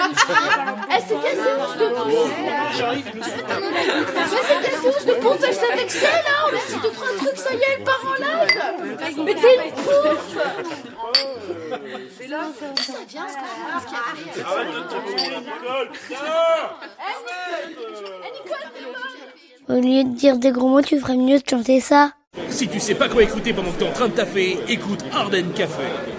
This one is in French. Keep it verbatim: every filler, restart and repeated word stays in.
Eh, c'est quelle séance de ponce? Mais c'est quelle séance de ponce? Je savais que c'est là. On a dit deux, trois trucs, ça y est, elle part en live. Mais t'es une pouffe. Et là, ça vient, ce qu'on a. Arrête de te tirer, Nicole. Eh, Nicole, Au lieu de dire des gros mots, tu ferais mieux de chanter ça. Si tu sais pas quoi écouter pendant que t'es en train de taffer, écoute Ardennes Café.